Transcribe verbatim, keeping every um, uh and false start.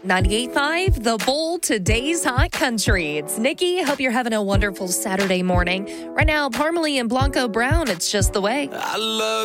ninety-eight point five, The Bull, today's hot country. It's Nikki. Hope you're having a wonderful Saturday morning. Right now, Parmalee and Blanco Brown, it's just the way. I love